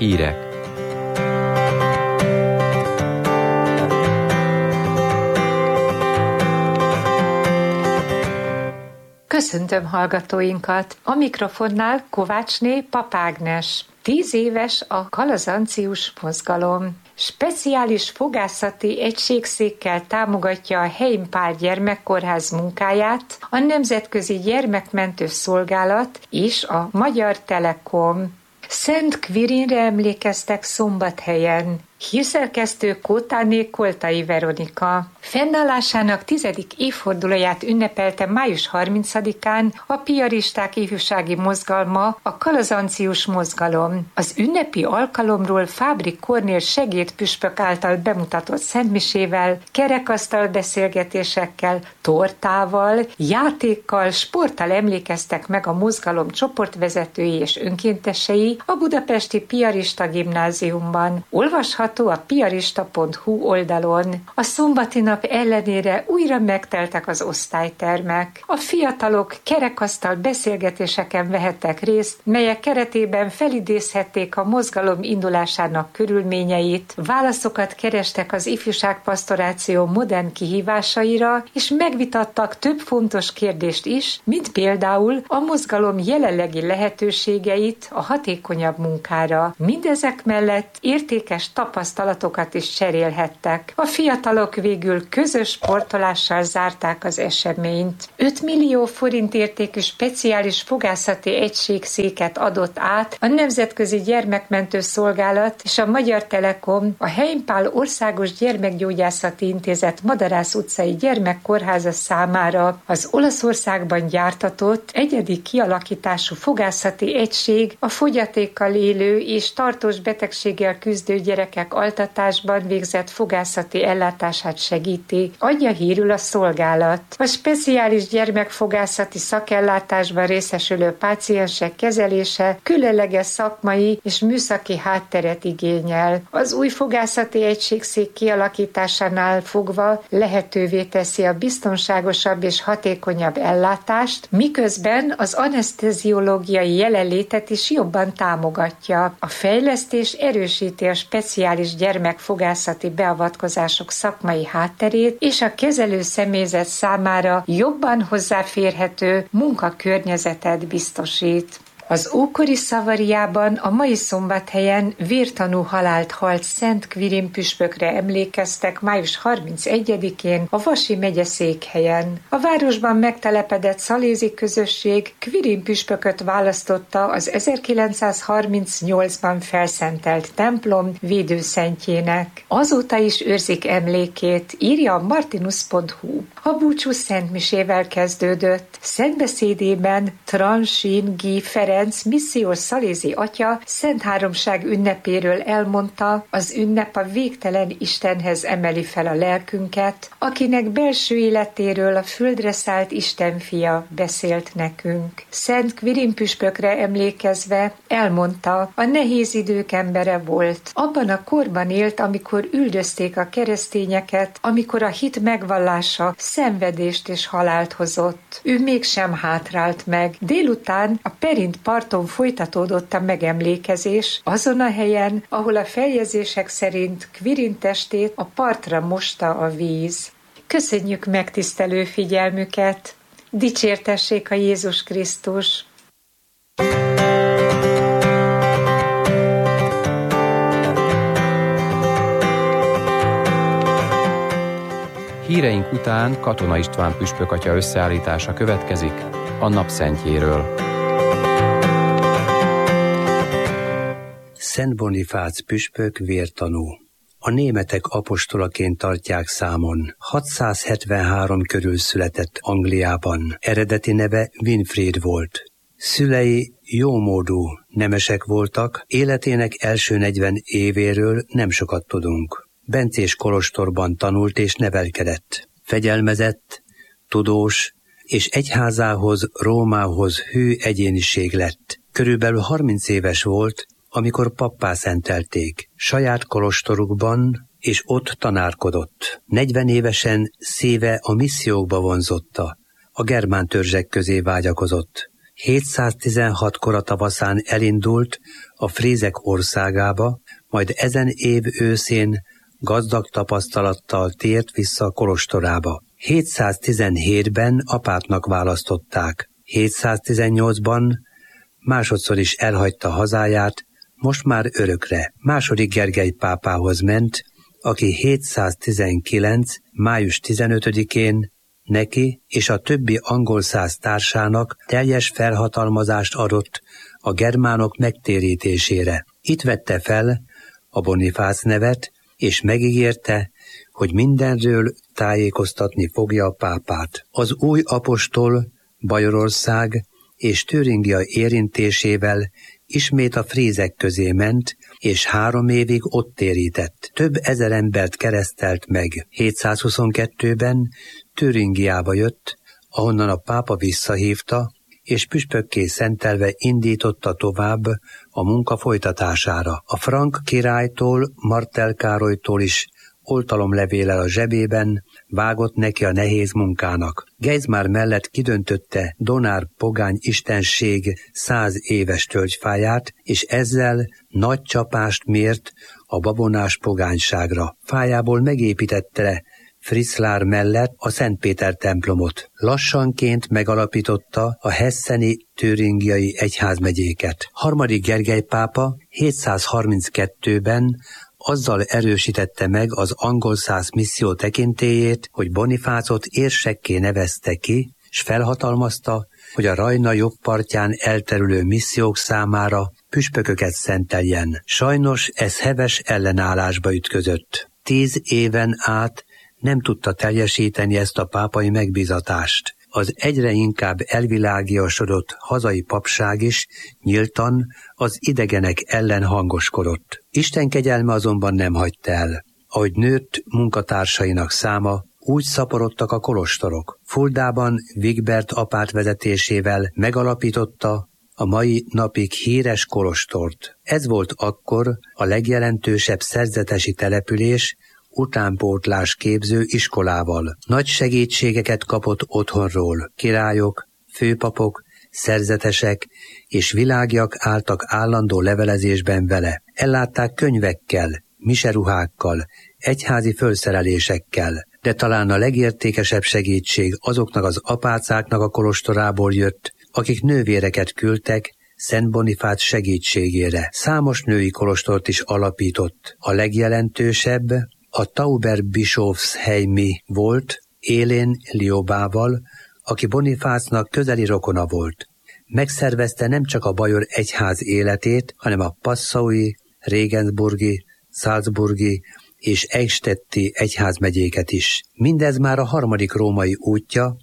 Hírek. Köszöntöm hallgatóinkat! A mikrofonnál Kovácsné Pap Ágnes. 10 éves a kalazancius mozgalom. Speciális fogászati egységszékkel támogatja a Heimpál gyermekkórház munkáját a Nemzetközi Gyermekmentő Szolgálat és a Magyar Telekom. Szent Quirinre emlékeztek Szombathelyen. Hírszerkesztő Kótáné Koltai Veronika. Fennállásának 10. évfordulóját ünnepelte május 30-án a piaristák ifjúsági mozgalma, a kalazancius mozgalom. Az ünnepi alkalomról Fábri Kornél segédpüspök által bemutatott szentmisével, kerekasztal beszélgetésekkel, tortával, játékkal, sporttal emlékeztek meg a mozgalom csoportvezetői és önkéntesei a budapesti piarista gimnáziumban. Olvasható a piarista.hu oldalon. A szombati nap ellenére újra megteltek az osztálytermek. A fiatalok kerekasztal beszélgetéseken vehettek részt, melyek keretében felidézhették a mozgalom indulásának körülményeit, válaszokat kerestek az ifjúságpastoráció modern kihívásaira, és megvitattak több fontos kérdést is, mint például a mozgalom jelenlegi lehetőségeit a hatékonyabb munkára. Mindezek mellett értékes tapasztalatokat is cserélhettek. A fiatalok végül közös sportolással zárták az eseményt. 5 millió forint értékű speciális fogászati egységszéket adott át a Nemzetközi Gyermekmentő Szolgálat és a Magyar Telekom a Heimpál Országos Gyermekgyógyászati Intézet Madarász utcai gyermekkórháza számára. Az Olaszországban gyártatott egyedi kialakítású fogászati egység a fogyatékkal élő és tartós betegséggel küzdő gyerekek altatásban végzett fogászati ellátását segíti, adja hírül a szolgálat. A speciális gyermekfogászati szakellátásban részesülő páciensek kezelése különleges szakmai és műszaki hátteret igényel. Az új fogászati egységszék kialakításánál fogva lehetővé teszi a biztonságosabb és hatékonyabb ellátást, miközben az aneszteziológiai jelenlétet is jobban támogatja. A fejlesztés erősíti a speciális gyermekfogászati beavatkozások szakmai hátterét és a kezelő személyzet számára jobban hozzáférhető munkakörnyezetet biztosít. Az ókori Szavariában a mai Szombathelyen vértanú halált halt Szent Quirin püspökre emlékeztek május 31-én a Vasi megye székhelyen. A városban megtelepedett szalézi közösség Quirin püspököt választotta az 1938-ban felszentelt templom védőszentjének. Azóta is őrzik emlékét, írja a martinus.hu. A búcsú szentmisével kezdődött. Szentbeszédében Transin G. Ferenc missziós szalézi atya Szent Háromság ünnepéről elmondta, az ünnep a végtelen Istenhez emeli fel a lelkünket, akinek belső életéről a földre szállt Isten fia beszélt nekünk. Szent Quirin püspökre emlékezve elmondta, a nehéz idők embere volt. Abban a korban élt, amikor üldözték a keresztényeket, amikor a hit megvallása szenvedést és halált hozott. Ő mégsem hátrált meg. Délután a Perint parton folytatódott a megemlékezés, azon a helyen, ahol a feljegyzések szerint Quirin testét a partra mosta a víz. Köszönjük megtisztelő figyelmüket! Dicsértessék a Jézus Krisztus! Híreink után Katona István püspök atya összeállítása következik a napszentjéről. Szent Bonifác püspök vértanú. A németek apostolaként tartják számon. 673 körül született Angliában. Eredeti neve Winfried volt. Szülei jómódú nemesek voltak, életének első 40 évéről nem sokat tudunk. Bencés kolostorban tanult és nevelkedett. Fegyelmezett, tudós és egyházához, Rómához hű egyéniség lett. Körülbelül 30 éves volt, amikor pappá szentelték. Saját kolostorukban és ott tanárkodott. 40 évesen szíve a missziókba vonzotta, a germán törzsek közé vágyakozott. 716 tavaszán elindult a frízek országába, majd ezen év őszén gazdag tapasztalattal tért vissza kolostorába. 717-ben apátnak választották. 718-ban másodszor is elhagyta hazáját, most már örökre. II. Gergely pápához ment, aki 719. május 15-én neki és a többi angol szász társának teljes felhatalmazást adott a germánok megtérítésére. Itt vette fel a Bonifác nevet, és megígérte, hogy mindenről tájékoztatni fogja a pápát. Az új apostol Bajorország és Türingia érintésével ismét a frízek közé ment, és 3 évig ott térített. Több ezer embert keresztelt meg. 722-ben Türingiába jött, ahonnan a pápa visszahívta, és püspökké szentelve indította tovább a munka folytatására. A frank királytól, Martel Károlytól is oltalomlevéllel a zsebében vágott neki a nehéz munkának. Geismar mellett kidöntötte Donár pogány istenség 100 éves tölgyfáját, és ezzel nagy csapást mért a babonás pogányságra. Fájából megépítette Friszlár mellett a Szent Péter templomot. Lassanként megalapította a hesseni türingiai egyházmegyéket. II. Gergely pápa 732-ben azzal erősítette meg az angol szász misszió tekintélyét, hogy Bonifácot érsekké nevezte ki, s felhatalmazta, hogy a Rajna jobb partján elterülő missziók számára püspököket szenteljen. Sajnos ez heves ellenállásba ütközött. 10 éven át nem tudta teljesíteni ezt a pápai megbízatást. Az egyre inkább elvilágiasodott hazai papság is nyíltan az idegenek ellen hangoskodott. Isten kegyelme azonban nem hagyta el. Ahogy nőtt munkatársainak száma, úgy szaporodtak a kolostorok. Fuldában Wigbert apát vezetésével megalapította a mai napig híres kolostort. Ez volt akkor a legjelentősebb szerzetesi település, utánpótlás képző iskolával. Nagy segítségeket kapott otthonról. Királyok, főpapok, szerzetesek és világiak álltak állandó levelezésben vele. Ellátták könyvekkel, miseruhákkal, egyházi fölszerelésekkel, de talán a legértékesebb segítség azoknak az apácáknak a kolostorából jött, akik nővéreket küldtek Szent Bonifác segítségére. Számos női kolostort is alapított. A legjelentősebb a Tauberbischofsheimi volt, Élén Liobával, aki Bonifácnak közeli rokona volt. Megszervezte nem csak a bajor egyház életét, hanem a passaui, regensburgi, salzburgi és eichstätti egyházmegyéket is. Mindez már a 3. római útja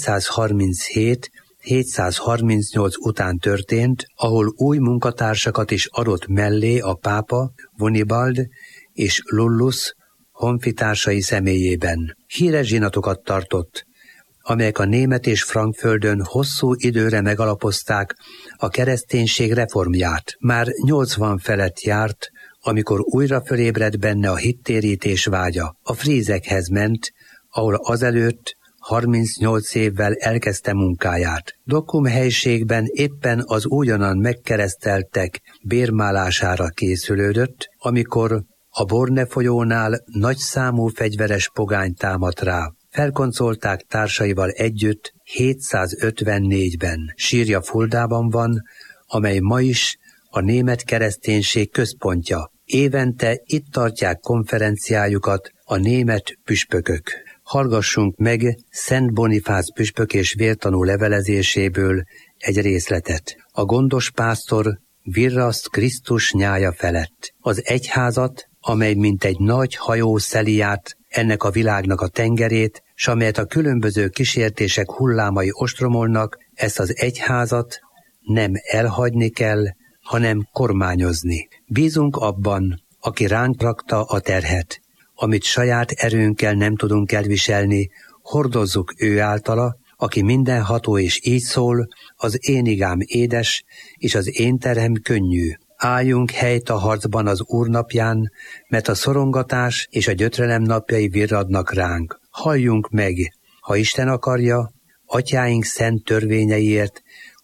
737-738 után történt, ahol új munkatársakat is adott mellé a pápa, Vonibald és Lullus honfitársai személyében. Híres zsinatokat tartott, amelyek a német és frankföldön hosszú időre megalapozták a kereszténység reformját. Már 80 felett járt, amikor újra fölébredt benne a hittérítés vágya. A frízekhez ment, ahol azelőtt 38 évvel elkezdte munkáját. Dokkum helységben éppen az újonnan megkereszteltek bérmálására készülődött, amikor a Borne folyónál nagy számú fegyveres pogány támadt rá. Felkoncolták társaival együtt 754-ben. Sírja Fuldában van, amely ma is a német kereszténység központja. Évente itt tartják konferenciájukat a német püspökök. Hallgassunk meg Szent Bonifác püspök és vértanú levelezéséből egy részletet. A gondos pásztor virraszt Krisztus nyája felett. Az egyházat, amely mint egy nagy hajó szeli át ennek a világnak a tengerét, s amelyet a különböző kísértések hullámai ostromolnak, ezt az egyházat nem elhagyni kell, hanem kormányozni. Bízunk abban, aki ránk rakta a terhet, amit saját erőnkkel nem tudunk elviselni, hordozzuk ő általa, aki mindenható és így szól, az én igám édes, és az én terhem könnyű. Álljunk helyt a harcban az Úr napján, mert a szorongatás és a gyötrelem napjai virradnak ránk. Halljunk meg, ha Isten akarja, atyáink szent törvényeiért,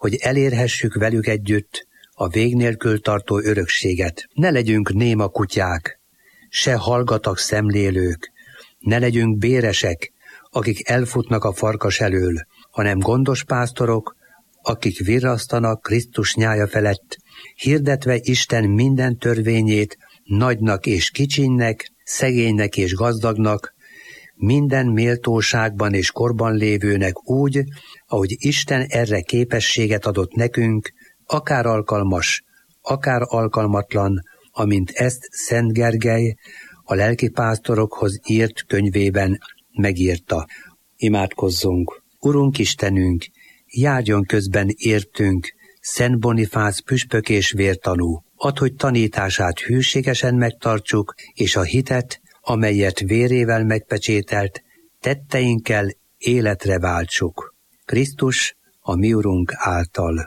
hogy elérhessük velük együtt a vég nélkül tartó örökséget. Ne legyünk néma kutyák, se hallgatak szemlélők, ne legyünk béresek, akik elfutnak a farkas elől, hanem gondos pásztorok, akik virrasztanak Krisztus nyája felett, hirdetve Isten minden törvényét nagynak és kicsinnek, szegénynek és gazdagnak, minden méltóságban és korban lévőnek úgy, ahogy Isten erre képességet adott nekünk, akár alkalmas, akár alkalmatlan, amint ezt Szent Gergely a lelkipásztorokhoz írt könyvében megírta. Imádkozzunk! Urunk Istenünk, járjon közben értünk, Szent Bonifác püspök és vértanú, add, hogy tanítását hűségesen megtartsuk, és a hitet, amelyet vérével megpecsételt, tetteinkkel életre váltsuk. Krisztus, a mi Urunk által.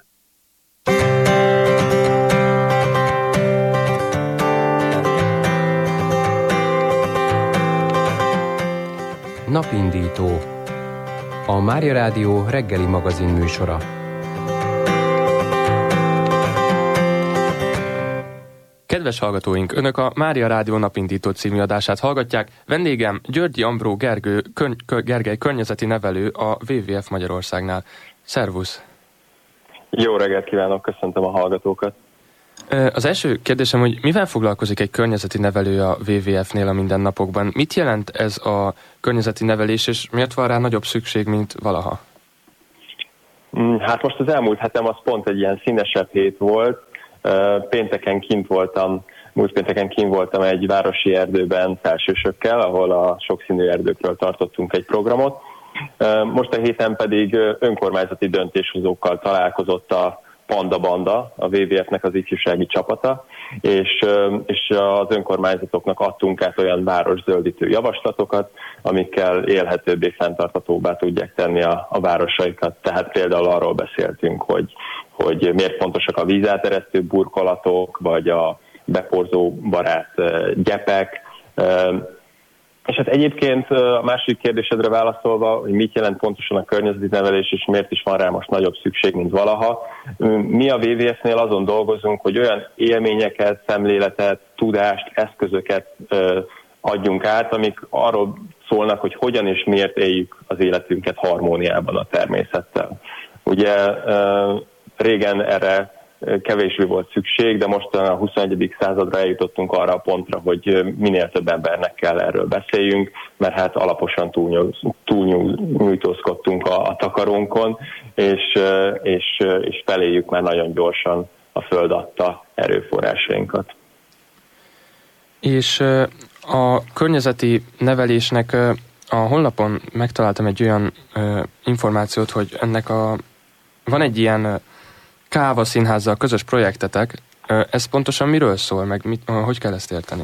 Napindító. A Mária Rádió reggeli magazin műsora. Kedves hallgatóink, Önök a Mária Rádió Napindító című adását hallgatják. Vendégem Györgyi Ambró Gergely környezeti nevelő a WWF Magyarországnál. Szervusz! Jó reggelt kívánok, köszöntöm a hallgatókat! Az első kérdésem, hogy mivel foglalkozik egy környezeti nevelő a WWF-nél a mindennapokban? Mit jelent ez a környezeti nevelés, és miért van rá nagyobb szükség, mint valaha? Hát most az elmúlt hetem az pont egy ilyen színesebb hét volt. Múlt pénteken kint voltam egy városi erdőben felsősökkel, ahol a sokszínű erdőkről tartottunk egy programot. Most a héten pedig önkormányzati döntéshozókkal találkozott a Panda Banda, a WWF-nek az ifjúsági csapata, és az önkormányzatoknak adtunk át olyan városzöldítő javaslatokat, amikkel élhetőbbé, fenntarthatóbbá tudják tenni a városaikat. Tehát például arról beszéltünk, hogy miért fontosak a vízáteresztő burkolatok, vagy a beporzó barát gyepek. És hát egyébként a második kérdésedre válaszolva, hogy mit jelent pontosan a környezeti nevelés, és miért is van rá most nagyobb szükség, mint valaha. Mi a WWF-nél azon dolgozunk, hogy olyan élményeket, szemléletet, tudást, eszközöket adjunk át, amik arról szólnak, hogy hogyan és miért éljük az életünket harmóniában a természettel. Ugye régen erre kevésbé volt szükség, de most a 21. századra eljutottunk arra a pontra, hogy minél több embernek kell erről beszéljünk, mert hát alaposan túlnyújtózkodtunk a takarónkon, és feléjük már nagyon gyorsan a Föld adta erőforrásainkat. És a környezeti nevelésnek a honlapon megtaláltam egy olyan információt, hogy ennek van egy ilyen Káva Színházzal közös projektetek. Ez pontosan miről szól, meg hogy kell ezt érteni?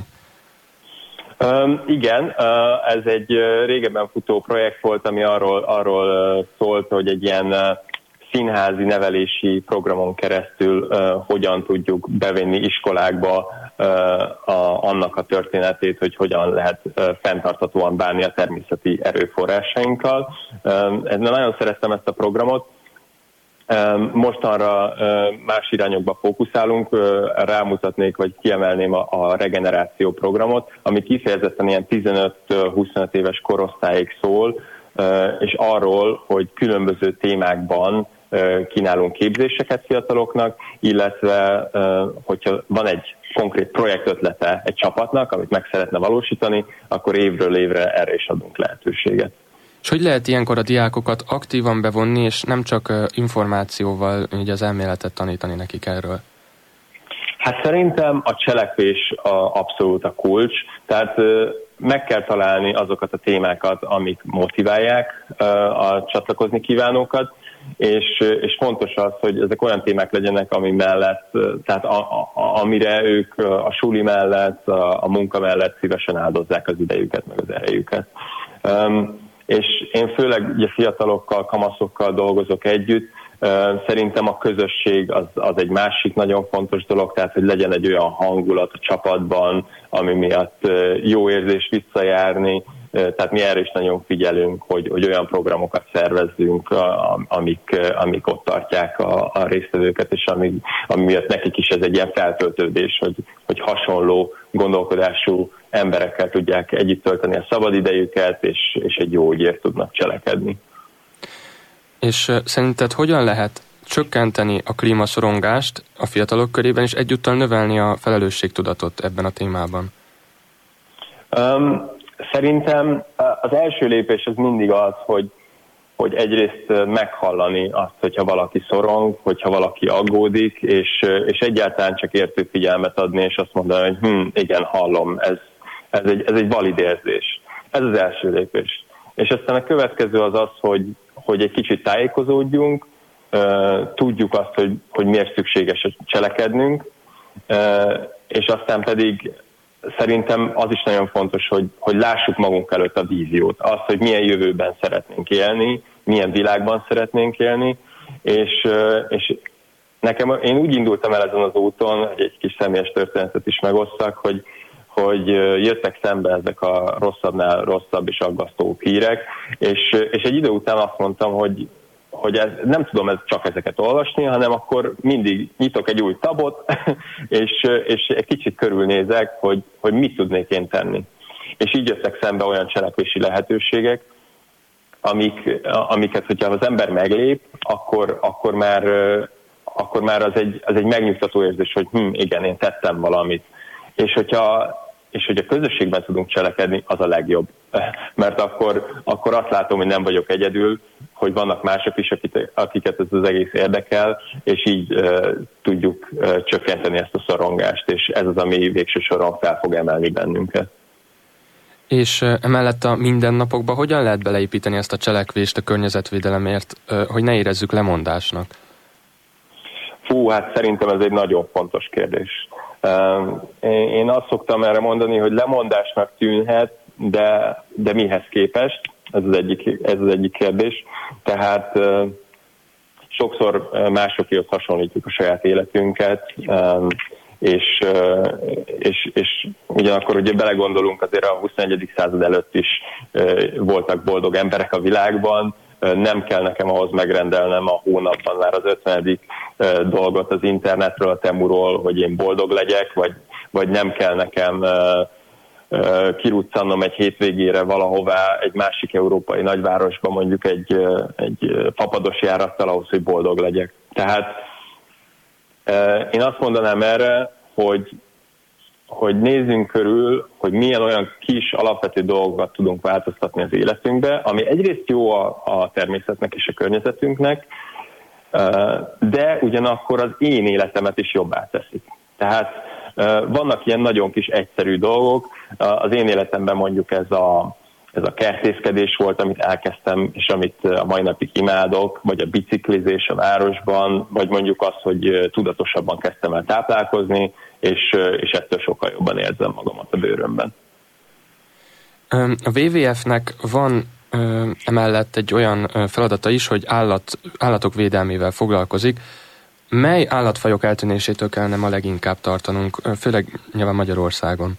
Igen, ez egy régebben futó projekt volt, ami arról szólt, hogy egy ilyen színházi nevelési programon keresztül hogyan tudjuk bevenni iskolákba annak a történetét, hogy hogyan lehet fenntarthatóan bánni a természeti erőforrásainkkal. Nagyon szerettem ezt a programot. Mostanra más irányokba fókuszálunk, rámutatnék, vagy kiemelném a regeneráció programot, ami kifejezetten ilyen 15-25 éves korosztályig szól, és arról, hogy különböző témákban kínálunk képzéseket fiataloknak, illetve hogyha van egy konkrét projektötlete egy csapatnak, amit meg szeretne valósítani, akkor évről évre erre is adunk lehetőséget. És hogy lehet ilyenkor a diákokat aktívan bevonni, és nem csak információval ugye az elméletet tanítani nekik erről? Hát szerintem a cselekvés abszolút a kulcs, tehát meg kell találni azokat a témákat, amik motiválják a csatlakozni kívánókat, és fontos az, hogy ezek olyan témák legyenek, ami mellett, tehát amire ők a suli mellett, a munka mellett szívesen áldozzák az idejüket, meg az erejüket. És én főleg ugye fiatalokkal, kamaszokkal dolgozok együtt. Szerintem a közösség az egy másik nagyon fontos dolog, tehát hogy legyen egy olyan hangulat a csapatban, ami miatt jó érzés visszajárni, tehát mi erre is nagyon figyelünk, hogy olyan programokat szervezzünk, amik ott tartják a résztvevőket, és ami miatt nekik is ez egy ilyen feltöltődés, hogy hasonló gondolkodású emberekkel tudják együtt tölteni a szabadidejüket, és egy jó ügyért tudnak cselekedni. És szerinted hogyan lehet csökkenteni a klímaszorongást a fiatalok körében, és egyúttal növelni a felelősségtudatot ebben a témában? Szerintem az első lépés az mindig az, hogy egyrészt meghallani azt, hogyha valaki szorong, hogyha valaki aggódik, és egyáltalán csak értő figyelmet adni, és azt mondani, hogy igen, hallom, ez egy valid érzés. Ez az első lépés. És aztán a következő az, hogy egy kicsit tájékozódjunk, tudjuk azt, hogy miért szükséges cselekednünk, és aztán pedig szerintem az is nagyon fontos, hogy lássuk magunk előtt a víziót, azt, hogy milyen jövőben szeretnénk élni, milyen világban szeretnénk élni, és én úgy indultam el ezen az úton, hogy egy kis személyes történetet is megosztak, hogy jöttek szembe ezek a rosszabbnál rosszabb és aggasztó hírek, és egy idő után azt mondtam, hogy nem tudom csak ezeket olvasni, hanem akkor mindig nyitok egy új tabot, és egy kicsit körülnézek, hogy mit tudnék én tenni. És így jöttek szembe olyan cselekvési lehetőségek, amiket, hogyha az ember meglép, akkor már az egy megnyugtató érzés, hogy igen, én tettem valamit. És hogy a közösségben tudunk cselekedni, az a legjobb. Mert akkor azt látom, hogy nem vagyok egyedül, hogy vannak mások is, akiket ez az egész érdekel, és így tudjuk csökkenteni ezt a szorongást, és ez az, ami végső soron fel fog emelni bennünket. És emellett a mindennapokban hogyan lehet beleépíteni ezt a cselekvést a környezetvédelemért, hogy ne érezzük lemondásnak? Hát szerintem ez egy nagyon fontos kérdés. Én azt szoktam erre mondani, hogy lemondásnak tűnhet, de mihez képest? Ez az egyik kérdés. Tehát sokszor másokéhoz hasonlítjuk a saját életünket, és ugyanakkor ugye belegondolunk, azért a 21. század előtt is voltak boldog emberek a világban, nem kell nekem ahhoz megrendelnem a hónapban már az 50. dolgot az internetről, a Temuról, hogy én boldog legyek, vagy nem kell nekem kiruccannom egy hétvégére valahová egy másik európai nagyvárosba, mondjuk egy fapados járattal ahhoz, hogy boldog legyek. Tehát én azt mondanám erre, hogy nézzünk körül, hogy milyen olyan kis alapvető dolgokat tudunk változtatni az életünkbe, ami egyrészt jó a természetnek és a környezetünknek, de ugyanakkor az én életemet is jobbá teszik. Tehát vannak ilyen nagyon kis egyszerű dolgok. Az én életemben mondjuk ez a kertészkedés volt, amit elkezdtem, és amit a mai napig imádok, vagy a biciklizés a városban, vagy mondjuk az, hogy tudatosabban kezdtem el táplálkozni, és ettől sokkal jobban érzem magamat a bőrömben. A WWF-nek van emellett egy olyan feladata is, hogy állatok védelmével foglalkozik. Mely állatfajok eltűnésétől kellene ma leginkább tartanunk, főleg nyilván Magyarországon?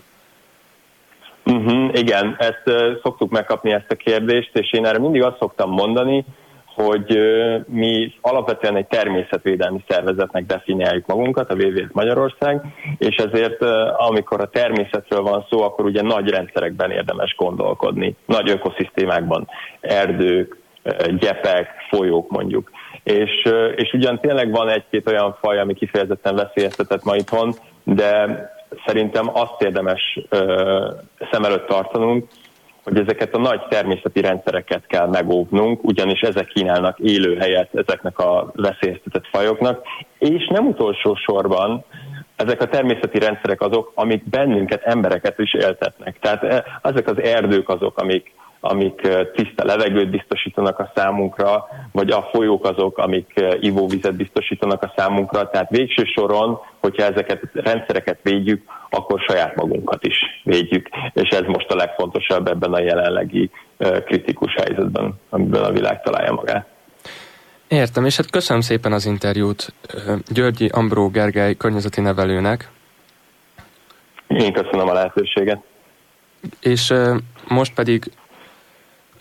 Igen, ezt szoktuk megkapni ezt a kérdést, és én erre mindig azt szoktam mondani, hogy mi alapvetően egy természetvédelmi szervezetnek definiáljuk magunkat, a WWF Magyarország, és ezért amikor a természetről van szó, akkor ugye nagy rendszerekben érdemes gondolkodni, nagy ökoszisztémákban, erdők, gyepek, folyók mondjuk. És ugyan tényleg van egy-két olyan faj, ami kifejezetten veszélyeztetett ma itthon, de szerintem azt érdemes szem előtt tartanunk, hogy ezeket a nagy természeti rendszereket kell megóvnunk, ugyanis ezek kínálnak élőhelyet ezeknek a veszélyeztetett fajoknak, és nem utolsó sorban ezek a természeti rendszerek azok, amik bennünket, embereket is éltetnek. Tehát ezek az erdők azok, amik tiszta levegőt biztosítanak a számunkra, vagy a folyók azok, amik ivóvizet biztosítanak a számunkra. Tehát végső soron, hogyha ezeket a rendszereket védjük, akkor saját magunkat is védjük. És ez most a legfontosabb ebben a jelenlegi kritikus helyzetben, amiben a világ találja magát. Értem, és hát köszönöm szépen az interjút Györgyi Ambró Gergely környezeti nevelőnek. Én köszönöm a lehetőséget. És most pedig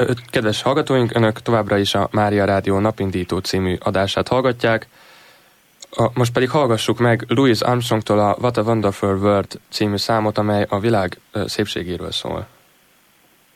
Kedves hallgatóink, önök továbbra is a Mária Rádió Napindító című adását hallgatják. Most pedig hallgassuk meg Louis Armstrongtól a What a Wonderful World című számot, amely a világ szépségéről szól.